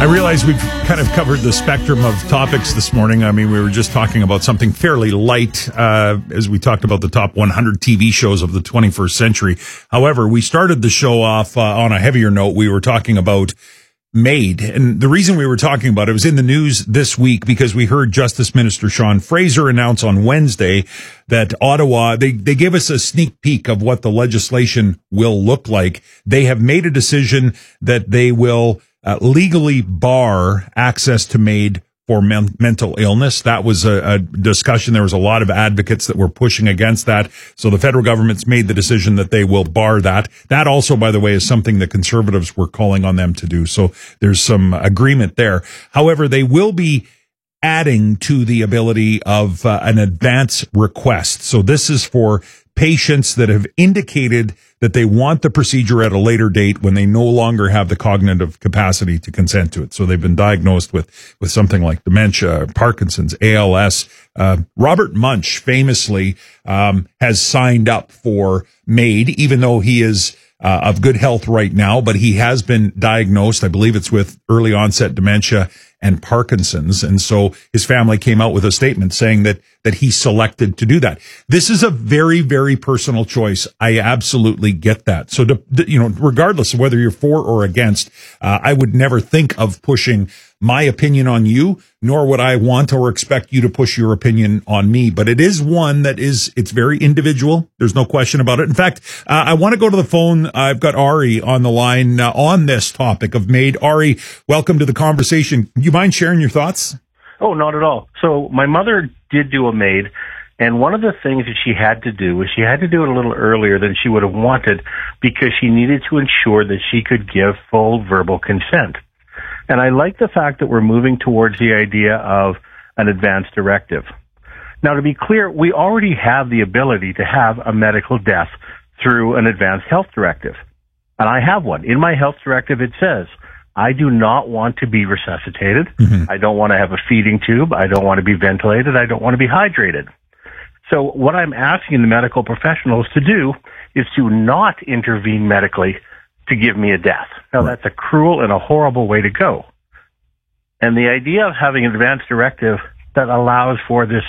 I realize we've kind of covered the spectrum of topics this morning. I mean, we were just talking about something fairly light as we talked about the top 100 TV shows of the 21st century. However, we started the show off on a heavier note. We were talking about MAID. And the reason we were talking about it was in the news this week because we heard Justice Minister Sean Fraser announce on Wednesday that Ottawa, they gave us a sneak peek of what the legislation will look like. They have made a decision that they will legally bar access to MAID for mental illness. That was a discussion. There was a lot of advocates that were pushing against that. So the federal government's made the decision that they will bar that. That also, by the way, is something the Conservatives were calling on them to do. So there's some agreement there. However, they will be adding to the ability of an advance request. So this is for patients that have indicated that they want the procedure at a later date when they no longer have the cognitive capacity to consent to it. So they've been diagnosed with something like dementia, Parkinson's, ALS. Robert Munch famously has signed up for MAID, even though he is of good health right now, but he has been diagnosed. I believe it's with early onset dementia and Parkinson's. And so his family came out with a statement saying that he selected to do that. This is a very, very personal choice. I absolutely get that. So, regardless of whether you're for or against, I would never think of pushing my opinion on you, nor would I want or expect you to push your opinion on me. But it is one that it's very individual. There's no question about it. In fact, I want to go to the phone. I've got Ari on the line on this topic of MAID. Ari, welcome to the conversation. You mind sharing your thoughts? Oh, not at all. So my mother did do a MAID, and one of the things that she had to do was she had to do it a little earlier than she would have wanted because she needed to ensure that she could give full verbal consent. And I like the fact that we're moving towards the idea of an advance directive. Now, to be clear, we already have the ability to have a medical death through an advance health directive. And I have one. In my health directive, it says, I do not want to be resuscitated. Mm-hmm. I don't want to have a feeding tube. I don't want to be ventilated. I don't want to be hydrated. So what I'm asking the medical professionals to do is to not intervene medically to give me a death. Now, that's a cruel and a horrible way to go. And the idea of having an advance directive that allows for this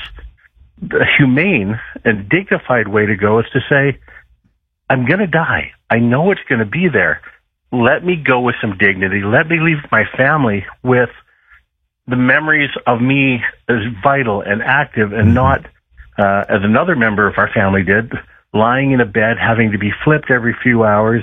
humane and dignified way to go is to say, I'm going to die. I know it's going to be there. Let me go with some dignity. Let me leave my family with the memories of me as vital and active and not, as another member of our family did, lying in a bed, having to be flipped every few hours,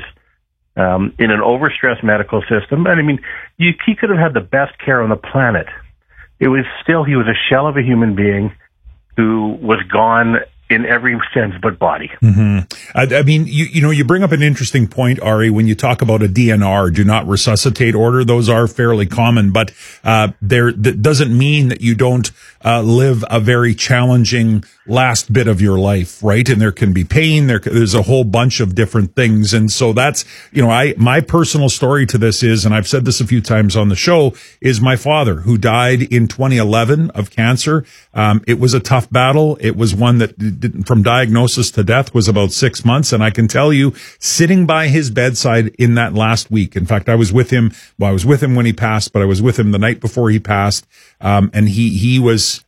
in an overstressed medical system. And I mean, he could have had the best care on the planet. He was a shell of a human being who was gone in every sense but body. Mm-hmm. I mean, you bring up an interesting point, Ari, when you talk about a DNR, do not resuscitate order. Those are fairly common, but that doesn't mean that you don't live a very challenging last bit of your life, right? And there can be pain. There's a whole bunch of different things. And so that's, my personal story to this is, and I've said this a few times on the show, is my father who died in 2011 of cancer. It was a tough battle. It was one that from diagnosis to death was about 6 months. And I can tell you, sitting by his bedside in that last week, in fact, I was with him when he passed, but I was with him the night before he passed. And he was,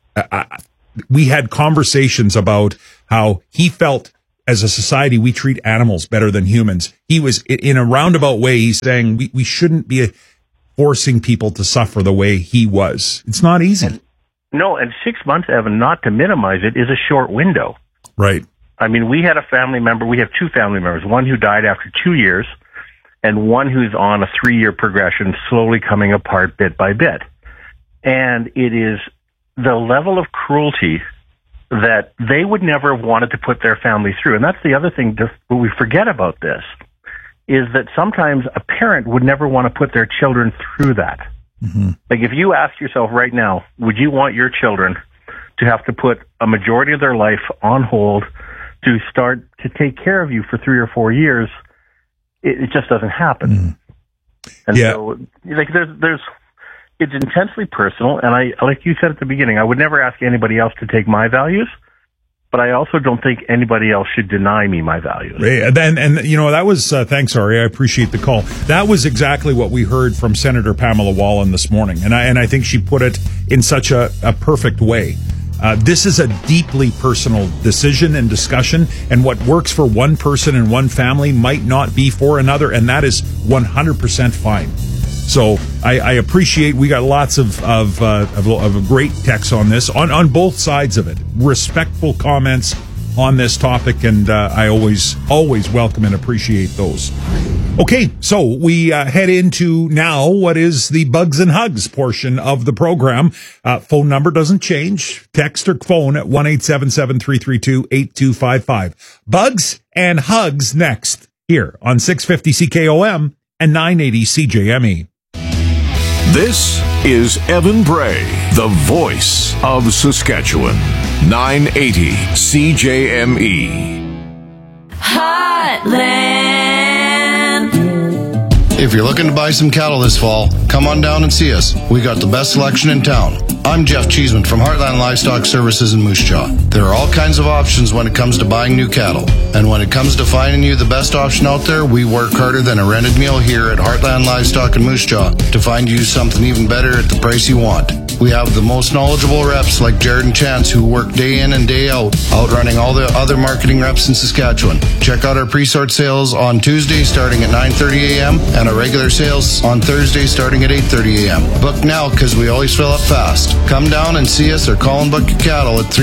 we had conversations about how he felt as a society, we treat animals better than humans. He was, in a roundabout way, he's saying we shouldn't be forcing people to suffer the way he was. It's not easy. No, and 6 months, Evan, not to minimize it, is a short window. Right. I mean, we have two family members, one who died after 2 years and one who's on a 3-year progression, slowly coming apart bit by bit. And it is the level of cruelty that they would never have wanted to put their family through. And that's the other thing that we forget about this, is that sometimes a parent would never want to put their children through that. Mm-hmm. Like if you ask yourself right now, would you want your children to have to put a majority of their life on hold to start to take care of you for 3 or 4 years? It just doesn't happen. Mm-hmm. And so, like, it's intensely personal. And like you said at the beginning, I would never ask anybody else to take my values. but I also don't think anybody else should deny me my values. And you know, that was, thanks, Ari. I appreciate the call. That was exactly what we heard from Senator Pamela Wallin this morning. And I think she put it in such a perfect way. This is a deeply personal decision and discussion, and what works for one person and one family might not be for another, and that is 100% fine. So I appreciate, we got lots of great texts on this, on both sides of it. Respectful comments on this topic, and I always welcome and appreciate those. Okay, so we head into now what is the Bugs and Hugs portion of the program. Phone number doesn't change. Text or phone at 1-877-332-8255. Bugs and Hugs next here on 650 CKOM and 980 CJME. This is Evan Bray, the voice of Saskatchewan. 980 CJME. Heartland. If you're looking to buy some cattle this fall, come on down and see us. We got the best selection in town. I'm Jeff Cheeseman from Heartland Livestock Services in Moose Jaw. There are all kinds of options when it comes to buying new cattle. And when it comes to finding you the best option out there, we work harder than a rented meal here at Heartland Livestock in Moose Jaw to find you something even better at the price you want. We have the most knowledgeable reps like Jared and Chance who work day in and day out, outrunning all the other marketing reps in Saskatchewan. Check out our pre-sort sales on Tuesday starting at 9:30 a.m. and our regular sales on Thursday starting at 8:30 a.m. Book now because we always fill up fast. Come down and see us or call and book your cattle at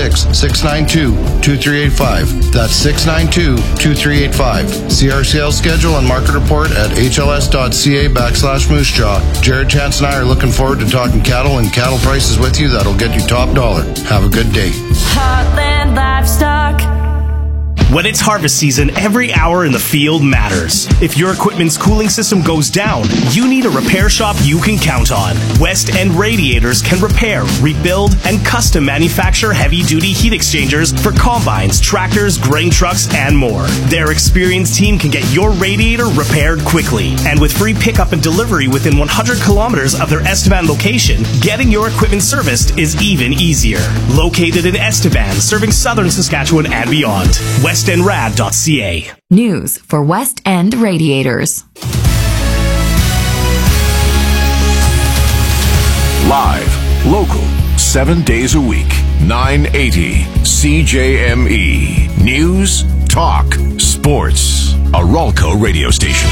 306-692-2385. That's 692-2385. See our sales schedule and market report at hls.ca/Moose Jaw. Jared, Chance, and I are looking forward to talking cattle and cattle prices with you that'll get you top dollar. Have a good day. Heartland Livestock. When it's harvest season, every hour in the field matters. If your equipment's cooling system goes down, you need a repair shop you can count on. West End Radiators can repair, rebuild, and custom manufacture heavy-duty heat exchangers for combines, tractors, grain trucks, and more. Their experienced team can get your radiator repaired quickly. And with free pickup and delivery within 100 kilometers of their Estevan location, getting your equipment serviced is even easier. Located in Estevan, serving southern Saskatchewan and beyond. westendrad.ca. News for West End Radiators. Live, local, 7 days a week. 980 CJME. News, talk, sports. A Ralco radio station.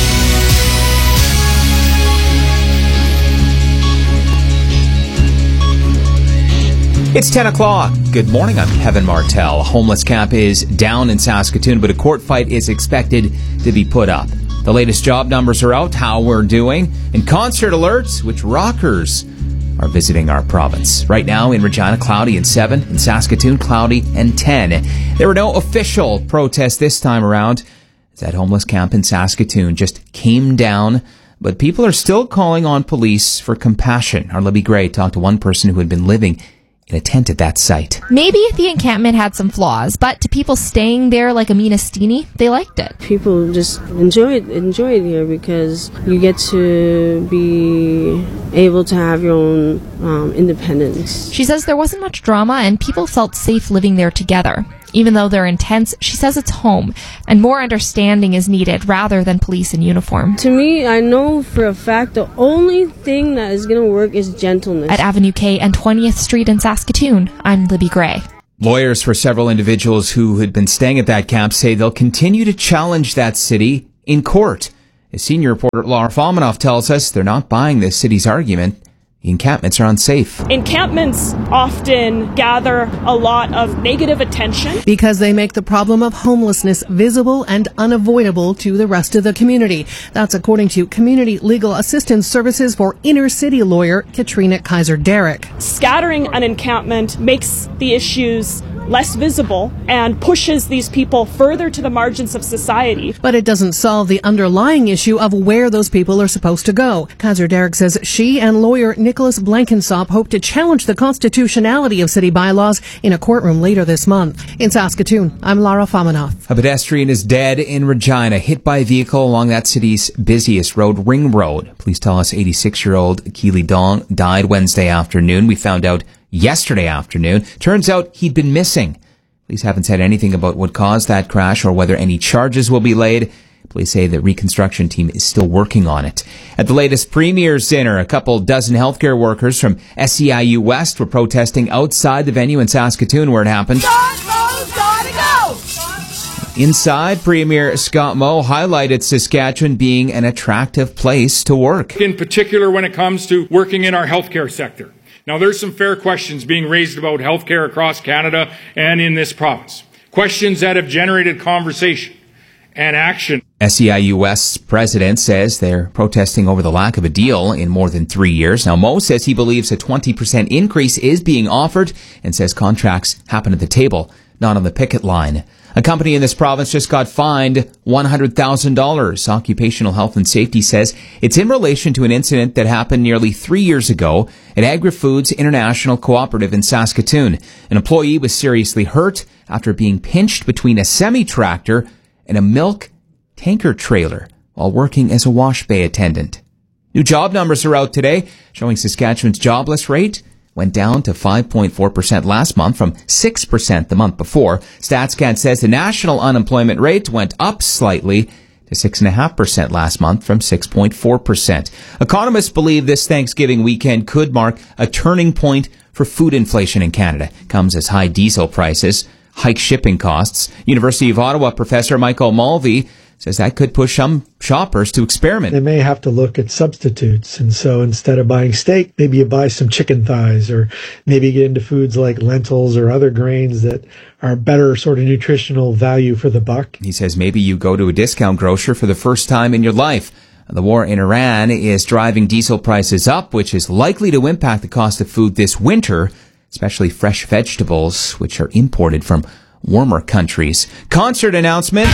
It's 10 o'clock. Good morning. I'm Kevin Martell. A homeless camp is down in Saskatoon, but a court fight is expected to be put up. The latest job numbers are out, how we're doing, and concert alerts, which rockers are visiting our province. Right now in Regina, cloudy and 7. In Saskatoon, cloudy and 10. There were no official protests this time around. That homeless camp in Saskatoon just came down, but people are still calling on police for compassion. Our Libby Gray talked to one person who had been living in a tent at that site. Maybe the encampment had some flaws, but to people staying there like Amina Steeny, they liked it. People just enjoy it here because you get to be able to have your own independence. She says there wasn't much drama and people felt safe living there together. Even though they're intense, she says it's home, and more understanding is needed rather than police in uniform. To me, I know for a fact the only thing that is going to work is gentleness. At Avenue K and 20th Street in Saskatoon, I'm Libby Gray. Lawyers for several individuals who had been staying at that camp say they'll continue to challenge that city in court. As senior reporter Laura Fominov tells us, they're not buying the city's argument. The encampments are unsafe. Encampments often gather a lot of negative attention because they make the problem of homelessness visible and unavoidable to the rest of the community. That's according to Community Legal Assistance Services for Inner City lawyer Katrina Kaiser-Derrick. Scattering an encampment makes the issues less visible and pushes these people further to the margins of society. But it doesn't solve the underlying issue of where those people are supposed to go. Kaiser-Derrick says she and lawyer Nicholas Blankensop hope to challenge the constitutionality of city bylaws in a courtroom later this month. In Saskatoon, I'm Lara Fominov. A pedestrian is dead in Regina, hit by a vehicle along that city's busiest road, Ring Road. Police tell us 86-year-old Keely Dong died Wednesday afternoon. We found out yesterday afternoon. Turns out he'd been missing. Police haven't said anything about what caused that crash or whether any charges will be laid. Police say the reconstruction team is still working on it. At the latest Premier's dinner, a couple dozen healthcare workers from SEIU West were protesting outside the venue in Saskatoon where it happened. Gotta go! Inside, Premier Scott Moe highlighted Saskatchewan being an attractive place to work. In particular, when it comes to working in our healthcare sector. Now, there's some fair questions being raised about healthcare across Canada and in this province. Questions that have generated conversation and action. SEIU West's president says they're protesting over the lack of a deal in more than 3 years. Now, Moe says he believes a 20% increase is being offered and says contracts happen at the table, not on the picket line. A company in this province just got fined $100,000. Occupational Health and Safety says it's in relation to an incident that happened nearly 3 years ago at Agri-Foods International Cooperative in Saskatoon. An employee was seriously hurt after being pinched between a semi-tractor and a milk tanker trailer while working as a wash bay attendant. New job numbers are out today, showing Saskatchewan's jobless rate went down to 5.4% last month from 6% the month before. StatsCan says the national unemployment rate went up slightly to 6.5% last month from 6.4%. Economists believe this Thanksgiving weekend could mark a turning point for food inflation in Canada. It comes as high diesel prices hike shipping costs. University of Ottawa professor Michael Mulvey says that could push some shoppers to experiment. They may have to look at substitutes. And so instead of buying steak, maybe you buy some chicken thighs, or maybe get into foods like lentils or other grains that are better sort of nutritional value for the buck. He says maybe you go to a discount grocer for the first time in your life. The war in Iran is driving diesel prices up, which is likely to impact the cost of food this winter, especially fresh vegetables, which are imported from warmer countries. Concert announcement.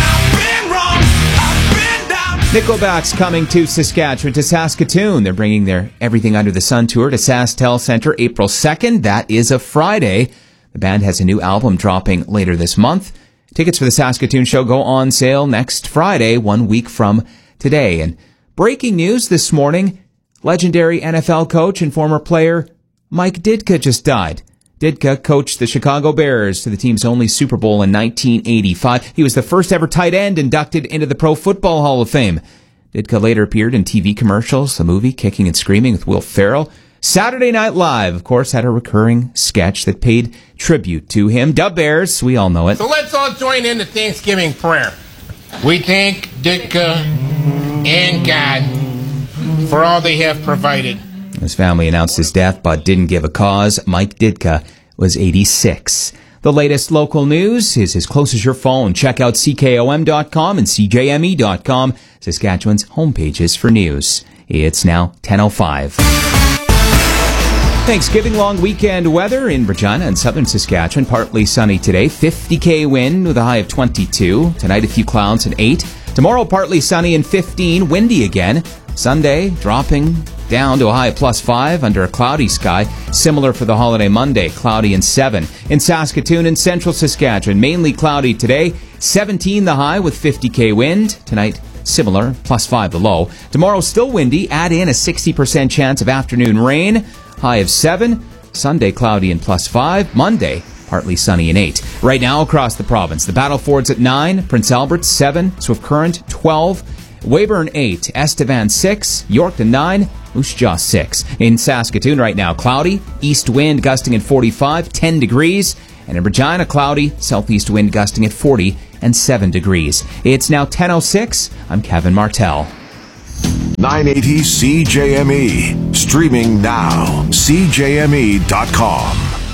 Nickelback's coming to Saskatchewan, to Saskatoon. They're bringing their Everything Under the Sun tour to SaskTel Centre April 2nd. That is a Friday. The band has a new album dropping later this month. Tickets for the Saskatoon show go on sale next Friday, 1 week from today. And breaking news this morning, legendary NFL coach and former player Mike Ditka just died. Ditka coached the Chicago Bears to the team's only Super Bowl in 1985. He was the first ever tight end inducted into the Pro Football Hall of Fame. Ditka later appeared in TV commercials, the movie Kicking and Screaming with Will Ferrell. Saturday Night Live, of course, had a recurring sketch that paid tribute to him. Dub Bears, we all know it. So let's all join in the Thanksgiving prayer. We thank Ditka and God for all they have provided. His family announced his death, but didn't give a cause. Mike Ditka was 86. The latest local news is as close as your phone. Check out CKOM.com and CJME.com, Saskatchewan's homepages for news. It's now 10:05. Thanksgiving long weekend weather in Regina and southern Saskatchewan. Partly sunny today. 50K wind with a high of 22. Tonight, a few clouds and 8. Tomorrow, partly sunny and 15. Windy again. Sunday, dropping down to a high of +5 under a cloudy sky. Similar for the holiday Monday, cloudy and 7. In Saskatoon and central Saskatchewan, mainly cloudy today. 17 the high with 50K wind. Tonight, similar, +5 the low. Tomorrow, still windy. Add in a 60% chance of afternoon rain. High of 7. Sunday, cloudy and +5. Monday, partly sunny and 8. Right now, across the province, the Battlefords at 9, Prince Albert 7, Swift Current 12, Weyburn 8, Estevan 6, Yorkton 9, Moose Jaw 6. In Saskatoon right now, cloudy, east wind gusting at 45, 10 degrees. And in Regina, cloudy, southeast wind gusting at 40 and 7 degrees. It's now 10:06. I'm Kevin Martell. 980 CJME. Streaming now. CJME.com.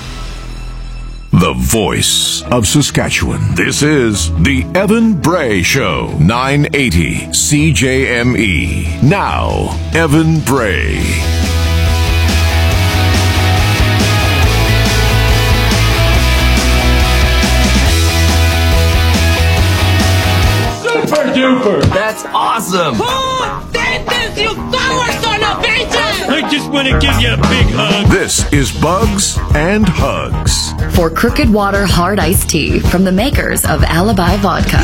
The voice of Saskatchewan. This is The Evan Bray Show. 980 CJME. Now, Evan Bray. Super duper! That's awesome! Who did this, you power son of bitches? I just want to give you a big hug. This is Bugs and Hugs. For Crooked Water Hard Iced Tea from the makers of Alibi Vodka.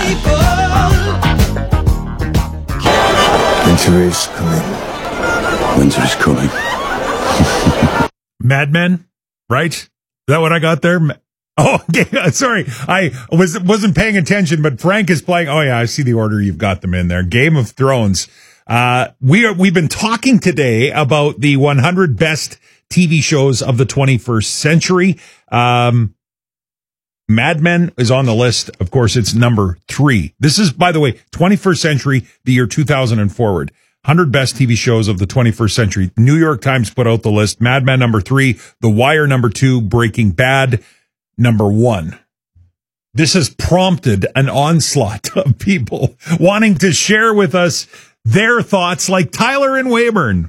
Winter is coming. Winter is coming. Mad Men, right? Is that what I got there? Oh, okay. Sorry. I wasn't paying attention, but Frank is playing. Oh yeah, I see the order you've got them in there. Game of Thrones. We've been talking today about the 100 best TV shows of the 21st century. Mad Men is on the list. Of course, it's number 3. This is, by the way, 21st century, the year 2000 and forward. 100 best TV shows of the 21st century. New York Times put out the list. Mad Men number 3, The Wire number 2, Breaking Bad number 1. This has prompted an onslaught of people wanting to share with us their thoughts, like Tyler in Weyburn.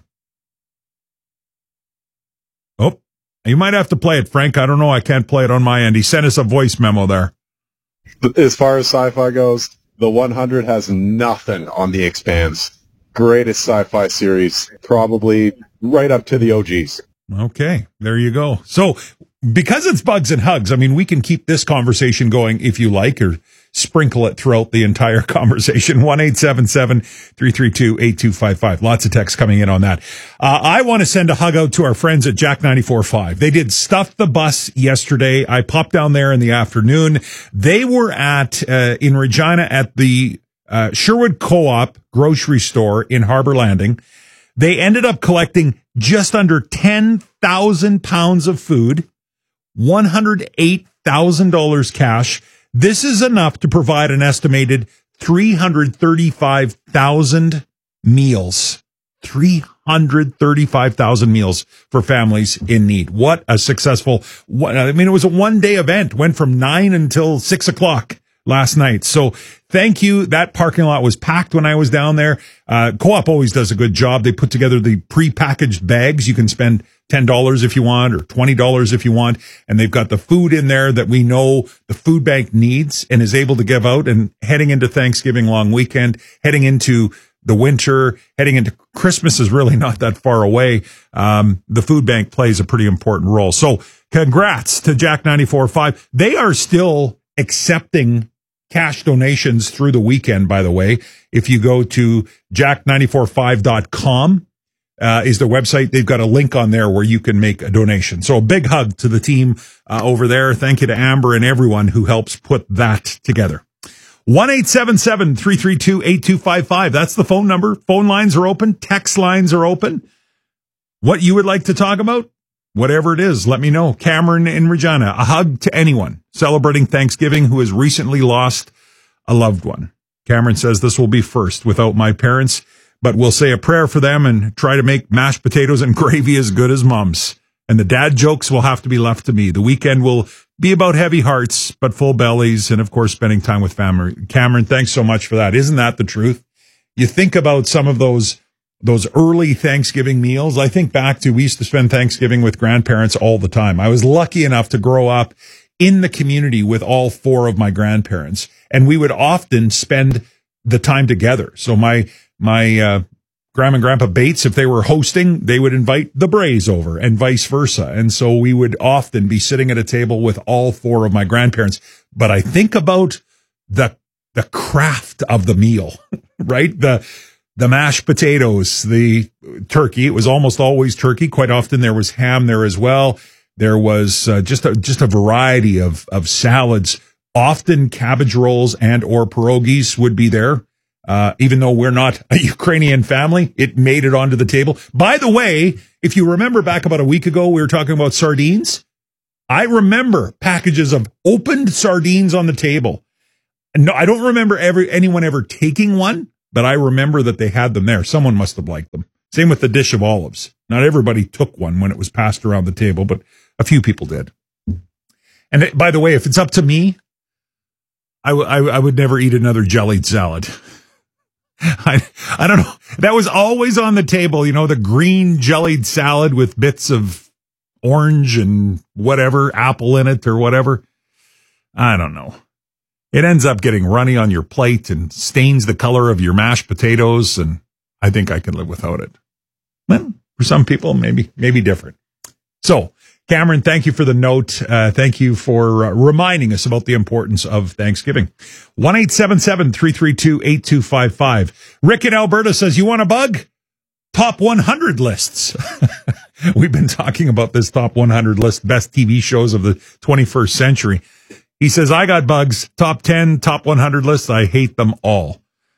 Oh, you might have to play it, Frank. I don't know. I can't play it on my end. He sent us a voice memo there. As far as sci-fi goes, The 100 has nothing on The Expanse. Greatest sci-fi series, probably right up to the OGs. Okay, there you go. So, because it's Bugs and Hugs, I mean, we can keep this conversation going if you like, or sprinkle it throughout the entire conversation. 1-877-332-8255. Lots of texts coming in on that. I want to send a hug out to our friends at Jack 94.5. They did Stuff the Bus yesterday. I popped down there in the afternoon. They were in Regina at the Sherwood Co-op grocery store in Harbor Landing. They ended up collecting just under 10,000 pounds of food, $108,000 cash. This is enough to provide an estimated 335,000 meals. 335,000 meals for families in need. What a successful, it was a one-day event, went from 9 until 6 o'clock last night. So thank you. That parking lot was packed when I was down there. Co-op always does a good job. They put together the pre-packaged bags. You can spend $10 if you want, or $20 if you want. And they've got the food in there that we know the food bank needs and is able to give out. And heading into Thanksgiving long weekend, heading into the winter, heading into Christmas is really not that far away. The food bank plays a pretty important role. So congrats to Jack 94.5. They are still accepting cash donations through the weekend, by the way. If you go to jack945.com, is their website. They've got a link on there where you can make a donation. So a big hug to the team over there. Thank you to Amber and everyone who helps put that together. 1-877-332-8255. That's the phone number. Phone lines are open. Text lines are open. What you would like to talk about? Whatever it is, let me know. Cameron in Regina, a hug to anyone celebrating Thanksgiving who has recently lost a loved one. Cameron says this will be first without my parents, but we'll say a prayer for them and try to make mashed potatoes and gravy as good as Mom's. And the dad jokes will have to be left to me. The weekend will be about heavy hearts, but full bellies, and of course, spending time with family. Cameron, thanks so much for that. Isn't that the truth? You think about some of those early Thanksgiving meals. I think back to, we used to spend Thanksgiving with grandparents all the time. I was lucky enough to grow up in the community with all 4 of my grandparents, and we would often spend the time together. So my Grandma and Grandpa Bates, if they were hosting, they would invite the Brays over and vice versa. And so we would often be sitting at a table with all 4 of my grandparents. But I think about the craft of the meal, right? The mashed potatoes, the turkey. It was almost always turkey. Quite often there was ham there as well. There was just a variety of salads. Often cabbage rolls and or pierogies would be there. Even though we're not a Ukrainian family, it made it onto the table. By the way, if you remember back about a week ago, we were talking about sardines. I remember packages of opened sardines on the table. And no, I don't remember anyone ever taking one, but I remember that they had them there. Someone must have liked them. Same with the dish of olives. Not everybody took one when it was passed around the table, but a few people did. And by the way, if it's up to me, I would never eat another jellied salad. I don't know. That was always on the table, the green jellied salad with bits of orange and whatever, apple in it or whatever. I don't know. It ends up getting runny on your plate and stains the color of your mashed potatoes, and I think I can live without it. Well, for some people, maybe different. So, Cameron, thank you for the note. Thank you for reminding us about the importance of Thanksgiving. 1-877-332-8255. Rick in Alberta says, you want a bug? Top 100 lists. We've been talking about this top 100 list, best TV shows of the 21st century. He says, I got bugs. Top 10, top 100 lists. I hate them all.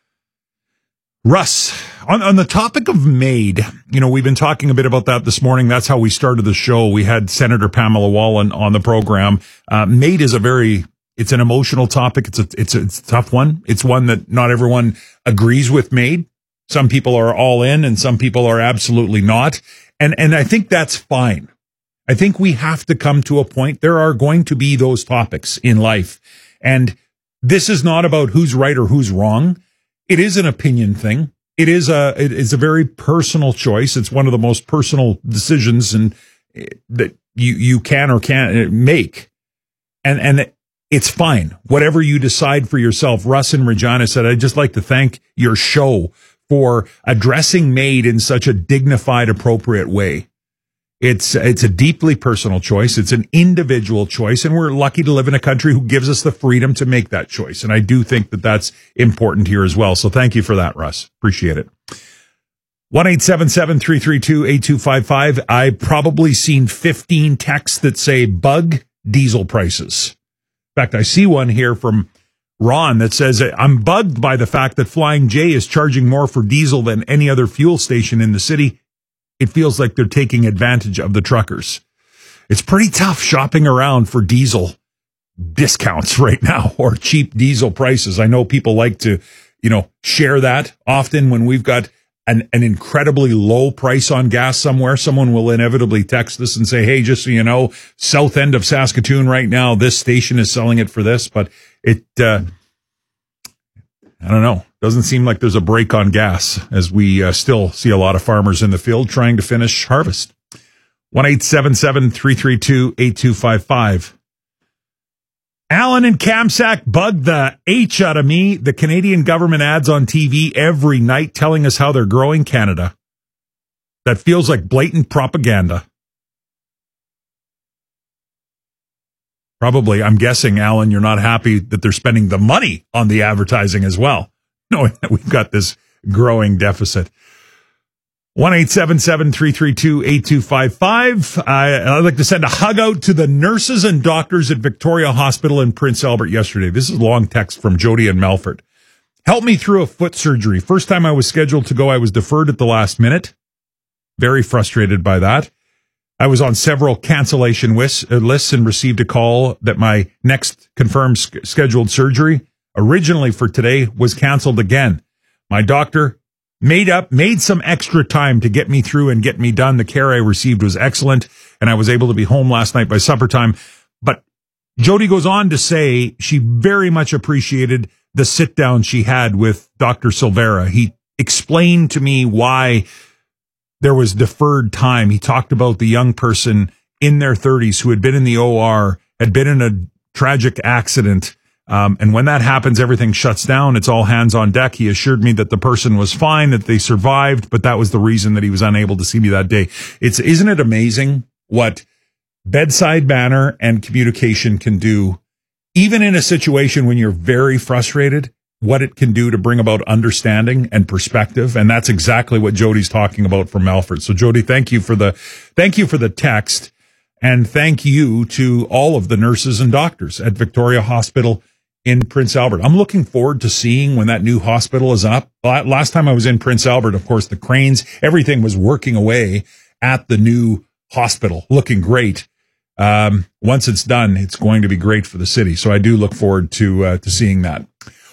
Russ, on the topic of MAID, we've been talking a bit about that this morning. That's how we started the show. We had Senator Pamela Wallin on the program. MAID is it's an emotional topic. It's a tough one. It's one that not everyone agrees with MAID. Some people are all in and some people are absolutely not. And I think that's fine. I think we have to come to a point. There are going to be those topics in life. And this is not about who's right or who's wrong. It is an opinion thing. It is a very personal choice. It's one of the most personal decisions that you can or can't make. And it's fine. Whatever you decide for yourself. Russ and Regina said, I'd just like to thank your show for addressing MAID in such a dignified, appropriate way. It's a deeply personal choice. It's an individual choice, and we're lucky to live in a country who gives us the freedom to make that choice. And I do think that that's important here as well. So thank you for that, Russ. Appreciate it. 1-877-332-8255. I've probably seen 15 texts that say bug diesel prices. In fact, I see one here from Ron that says, I'm bugged by the fact that Flying J is charging more for diesel than any other fuel station in the city. It feels like they're taking advantage of the truckers. It's pretty tough shopping around for diesel discounts right now or cheap diesel prices. I know people like to, share that often when we've got an incredibly low price on gas somewhere. Someone will inevitably text us and say, hey, just so you know, south end of Saskatoon right now, this station is selling it for this, but I don't know. Doesn't seem like there's a break on gas as we still see a lot of farmers in the field trying to finish harvest. 1-877-332-8255. Alan and Kamsack bugged the H out of me. The Canadian government ads on TV every night telling us how they're growing Canada. That feels like blatant propaganda. Probably, I'm guessing, Alan, you're not happy that they're spending the money on the advertising as well, knowing that we've got this growing deficit. 1-877-332-8255. I'd like to send a hug out to the nurses and doctors at Victoria Hospital in Prince Albert yesterday. This is a long text from Jody and Melford. Helped me through a foot surgery. First time I was scheduled to go, I was deferred at the last minute. Very frustrated by that. I was on several cancellation lists and received a call that my next confirmed scheduled surgery, originally for today, was canceled again. My doctor made some extra time to get me through and get me done. The care I received was excellent, and I was able to be home last night by supper time. But Jody goes on to say she very much appreciated the sit down she had with Dr. Silvera. He explained to me why there was deferred time. He talked about the young person in their 30s who had been in the OR, had been in a tragic accident. And when that happens, everything shuts down. It's all hands on deck. He assured me that the person was fine, that they survived, but that was the reason that he was unable to see me that day. Isn't it amazing what bedside manner and communication can do, even in a situation when you're very frustrated, what it can do to bring about understanding and perspective. And that's exactly what Jody's talking about from Melford. So Jody, thank you for the text, and thank you to all of the nurses and doctors at Victoria Hospital in Prince Albert. I'm looking forward to seeing when that new hospital is up. Last time I was in Prince Albert, of course, the cranes, everything was working away at the new hospital, looking great. Once it's done, it's going to be great for the city. So I do look forward to seeing that.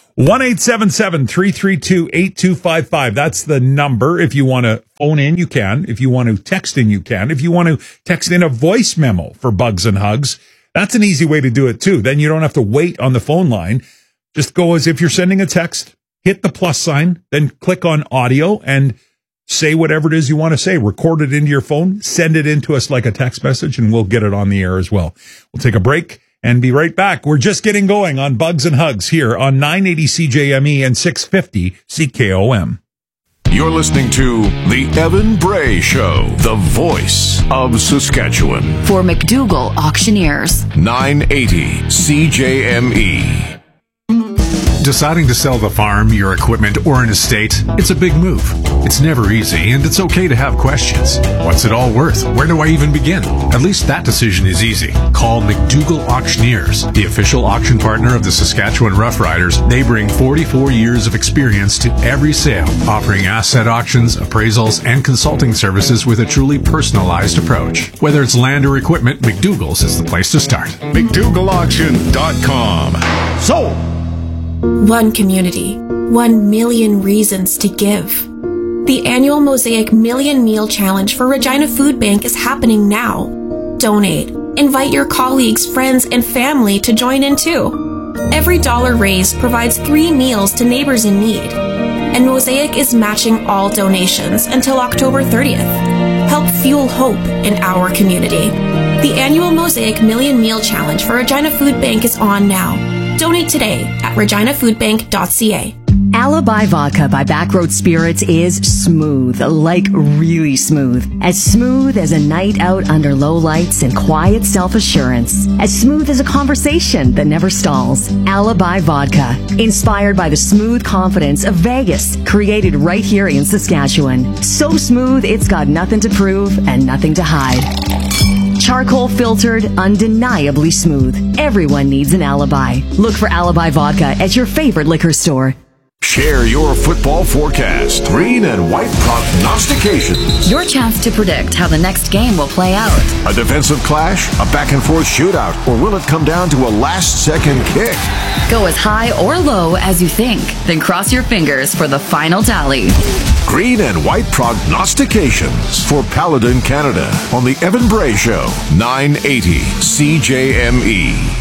1-877-332-8255. That's the number. If you want to phone in, you can. If you want to text in, you can. If you want to text in a voice memo for Bugs and Hugs, that's an easy way to do it too. Then you don't have to wait on the phone line. Just go as if you're sending a text, hit the plus sign, then click on audio and say whatever it is you want to say. Record it into your phone, send it in to us like a text message, and we'll get it on the air as well. We'll take a break and be right back. We're just getting going on Bugs and Hugs here on 980 CJME and 650 CKOM. You're listening to The Evan Bray Show, the voice of Saskatchewan. For McDougall Auctioneers. 980 CJME. Deciding to sell the farm, your equipment, or an estate, it's a big move. It's never easy, and it's okay to have questions. What's it all worth? Where do I even begin? At least that decision is easy. Call McDougall Auctioneers, the official auction partner of the Saskatchewan Roughriders. They bring 44 years of experience to every sale, offering asset auctions, appraisals, and consulting services with a truly personalized approach. Whether it's land or equipment, McDougall's is the place to start. McDougallAuction.com. Sold! One community, 1 million reasons to give. The annual Mosaic Million Meal Challenge for Regina Food Bank is happening now. Donate. Invite your colleagues, friends, and family to join in too. Every dollar raised provides 3 meals to neighbors in need. And Mosaic is matching all donations until October 30th. Help fuel hope in our community. The annual Mosaic Million Meal Challenge for Regina Food Bank is on now. Donate today at reginafoodbank.ca. Alibi Vodka by Backroad Spirits is smooth, like really smooth. As smooth as a night out under low lights and quiet self-assurance. As smooth as a conversation that never stalls. Alibi Vodka, inspired by the smooth confidence of Vegas, created right here in Saskatchewan. So smooth, it's got nothing to prove and nothing to hide. Charcoal filtered, undeniably smooth. Everyone needs an alibi. Look for Alibi Vodka at your favorite liquor store. Share your football forecast. Green and white prognostications. Your chance to predict how the next game will play out. A defensive clash, a back-and-forth shootout, or will it come down to a last-second kick? Go as high or low as you think, then cross your fingers for the final tally. Green and white prognostications for Paladin Canada on the Evan Bray Show, 980 CJME.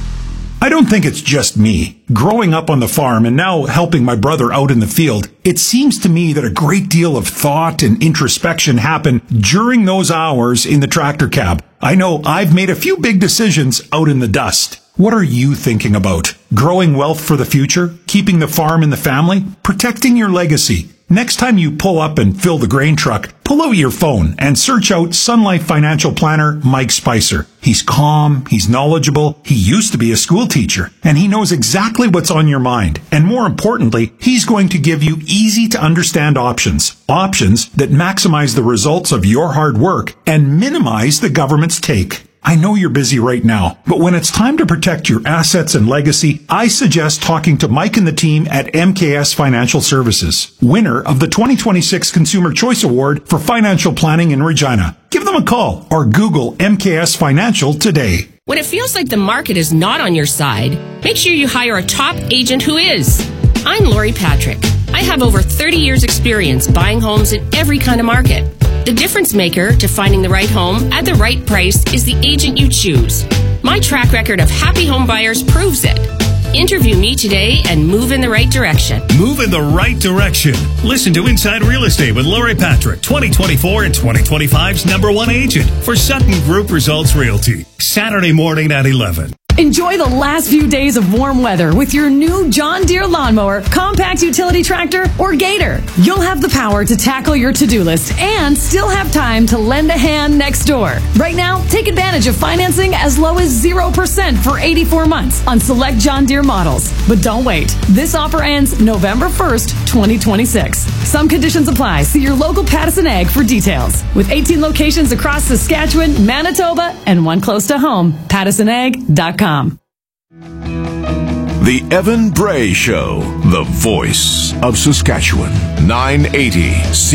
I don't think it's just me. Growing up on the farm and now helping my brother out in the field, it seems to me that a great deal of thought and introspection happen during those hours in the tractor cab. I know I've made a few big decisions out in the dust. What are you thinking about? Growing wealth for the future? Keeping the farm in the family? Protecting your legacy? Next time you pull up and fill the grain truck, pull out your phone and search out Sun Life Financial Planner Mike Spicer. He's calm, he's knowledgeable, he used to be a school teacher, and he knows exactly what's on your mind. And more importantly, he's going to give you easy to understand options. Options that maximize the results of your hard work and minimize the government's take. I know you're busy right now, but when it's time to protect your assets and legacy, I suggest talking to Mike and the team at MKS Financial Services, winner of the 2026 Consumer Choice Award for Financial Planning in Regina. Give them a call or Google MKS Financial today. When it feels like the market is not on your side, make sure you hire a top agent who is. I'm Lori Patrick. I have over 30 years experience buying homes in every kind of market. The difference maker to finding the right home at the right price is the agent you choose. My track record of happy home buyers proves it. Interview me today and move in the right direction. Move in the right direction. Listen to Inside Real Estate with Lori Patrick, 2024 and 2025's #1 agent for Sutton Group Results Realty. Saturday morning at 11. Enjoy the last few days of warm weather with your new John Deere lawnmower, compact utility tractor, or Gator. You'll have the power to tackle your to-do list and still have time to lend a hand next door. Right now, take advantage of financing as low as 0% for 84 months on select John Deere models. But don't wait. This offer ends November 1st, 2026. Some conditions apply. See your local Pattison Ag for details. With 18 locations across Saskatchewan, Manitoba, and one close to home, PattisonAg.com. The Evan Bray Show, the voice of Saskatchewan, 980